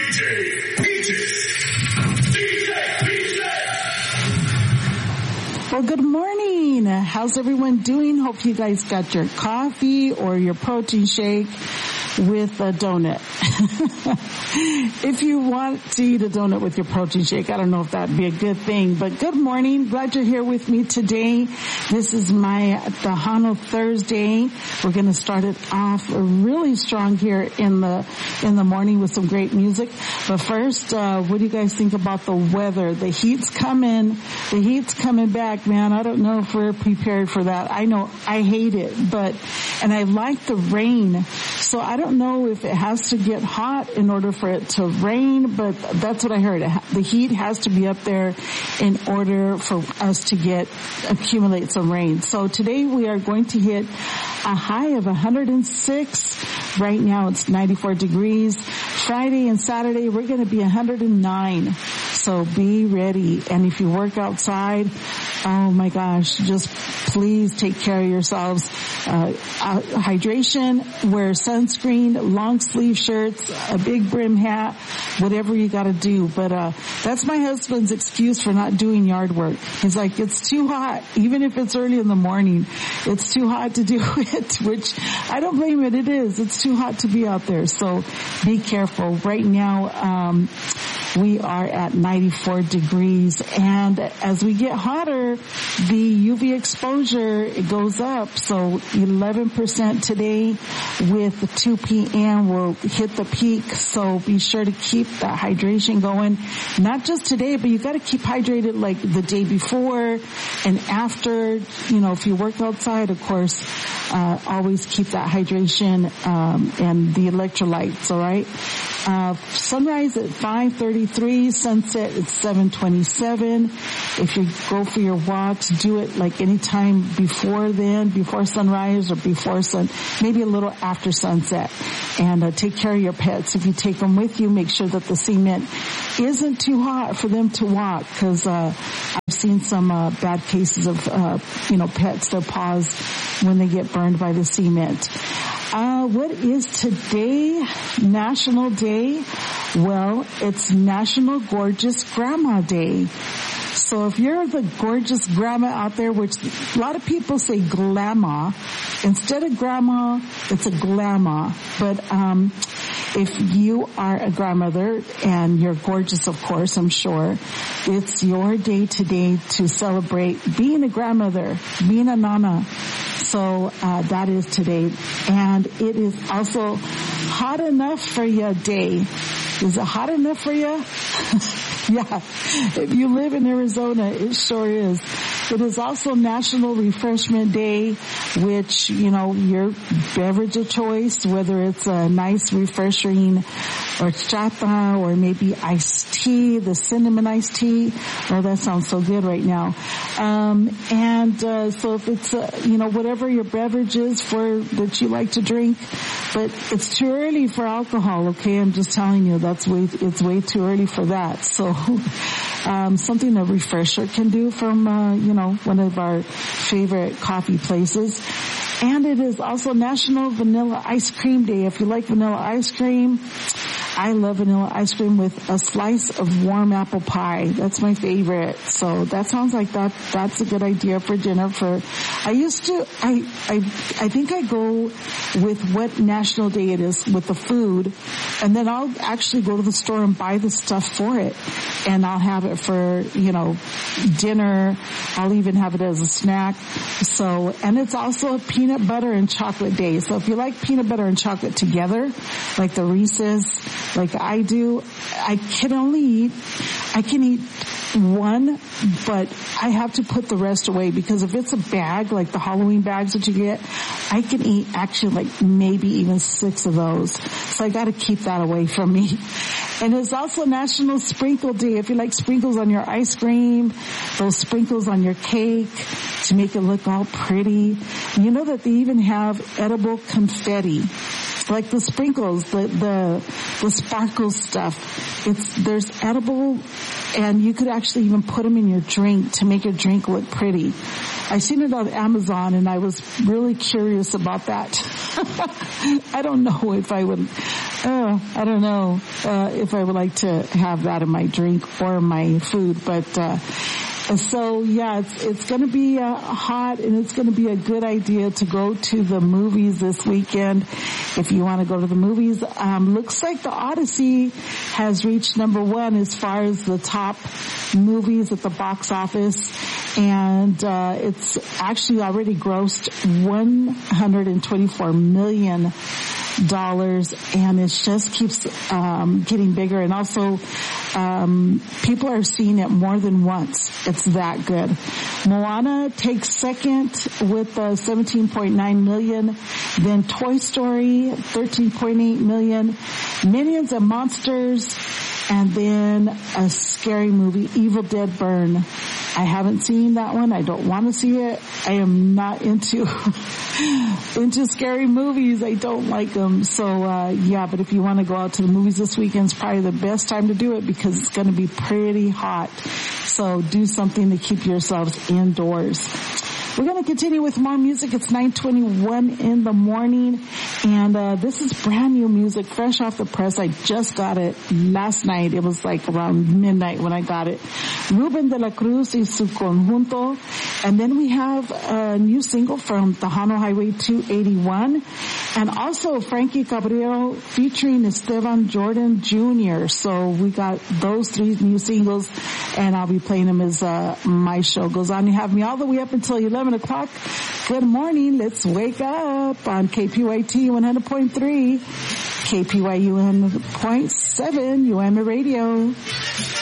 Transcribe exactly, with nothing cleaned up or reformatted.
Well, good morning. How's everyone doing? Hope you guys got your coffee or your protein shake with a donut. If you want to eat a donut with your protein shake, I don't know if that'd be a good thing, but good morning. Glad you're here with me today. This is my Tejano Thursday. We're going to start it off really strong here in the, in the morning with some great music. But first, uh, what do you guys think about the weather? The heat's coming. The heat's coming back, man. I don't know if we're prepared for that. I know I hate it, but, and I like the rain. So I don't know if it has to get hot in order for it to rain, but that's what I heard. The heat has to be up there in order for us to get, accumulate some rain. So today we are going to hit a high of one hundred six. Right now it's ninety-four degrees. Friday and Saturday we're going to be one hundred nine. So be ready. And if you work outside, oh my gosh, just please take care of yourselves. Uh, uh, hydration, wear sunscreen, long sleeve shirts, a big brim hat, whatever you gotta do. But, uh, that's my husband's excuse for not doing yard work. He's like, it's too hot. Even if it's early in the morning, it's too hot to do it, which I don't blame it. It is. It's too hot to be out there. So be careful. Right now, um, we are at ninety-four degrees, and as we get hotter, the U V exposure, it goes up. So eleven percent today with two p.m. will hit the peak. So be sure to keep that hydration going. Not just today, but you got to keep hydrated like the day before and after. You know, if you work outside, of course, uh, always keep that hydration um, and the electrolytes. All right. Uh, sunrise at five thirty-three, sunset at seven twenty-seven. If you go for your walks, do it like any time before then, before sunrise or before sun, maybe a little after sunset. And uh, take care of your pets. If you take them with you, make sure that the cement isn't too hot for them to walk, because uh, I've seen some uh, bad cases of, uh, you know, pets, their paws when they get burned by the cement. Uh, what is today? National Day? Well, it's National Gorgeous Grandma Day. So if you're the gorgeous grandma out there, which a lot of people say glamma, instead of grandma, it's a glamma. But, um, if you are a grandmother and you're gorgeous, of course, I'm sure, it's your day today to celebrate being a grandmother, being a nana. So uh, that is today. And it is also hot enough for your day. Is it hot enough for you? Yeah. If you live in Arizona, it sure is. It is also National Refreshment Day, which, you know, your beverage of choice, whether it's a nice refreshing horchata or maybe iced tea, the cinnamon iced tea. Oh, that sounds so good right now. Um, and, uh, so if it's, uh, you know, whatever your beverage is for, that you like to drink, but it's too early for alcohol, okay? I'm just telling you, that's way, it's way too early for that. So, um, something a refresher can do from, uh, you know, one of our favorite coffee places. And it is also National Vanilla Ice Cream Day. If you like vanilla ice cream, I love vanilla ice cream with a slice of warm apple pie. That's my favorite. So that sounds like that, that's a good idea for dinner. For, I used to, I, I, I think I go with what national day it is with the food, and then I'll actually go to the store and buy the stuff for it. And I'll have it for, you know, dinner. I'll even have it as a snack. So, and it's also a peanut butter and chocolate day. So if you like peanut butter and chocolate together, like the Reese's, like I do, I can only eat, I can eat one, but I have to put the rest away, because if it's a bag, like the Halloween bags that you get, I can eat actually like maybe even six of those. So I gotta keep that away from me. And it's also National Sprinkle Day. If you like sprinkles on your ice cream, those sprinkles on your cake to make it look all pretty. You know that they even have edible confetti. Like the sprinkles, the, the, the sparkle stuff. It's, there's edible, and you could actually even put them in your drink to make your drink look pretty. I seen it on Amazon, and I was really curious about that. I don't know if I would Oh, I don't know uh, if I would like to have that in my drink or my food, but uh so yeah, it's it's going to be uh, hot, and it's going to be a good idea to go to the movies this weekend if you want to go to the movies. Um, looks like The Odyssey has reached number one as far as the top movies at the box office, and uh, it's actually already grossed one hundred twenty-four million dollars, and it just keeps um getting bigger. And also um people are seeing it more than once. It's that good. Moana takes second with uh, seventeen point nine million. Then Toy Story, thirteen point eight million. Minions and Monsters, and then a scary movie, Evil Dead Burn. I haven't seen that one. I don't want to see it. I am not into into scary movies. I don't like them. So, uh, yeah, but if you want to go out to the movies this weekend, it's probably the best time to do it because it's going to be pretty hot. So do something to keep yourselves indoors. We're going to continue with more music. It's nine twenty-one in the morning, and uh this is brand new music, fresh off the press. I just got it last night. It was like around midnight when I got it. Ruben de la Cruz y su conjunto. And then we have a new single from Tejano Highway two eighty-one, and also Frankie Cabrero featuring Esteban Jordan Junior So we got those three new singles, and I'll be playing them as uh my show goes on. You have me all the way up until eleven o'clock. Good morning. Let's wake up on K P Y T one hundred point three, K P Y U one hundred point seven, U M A Radio.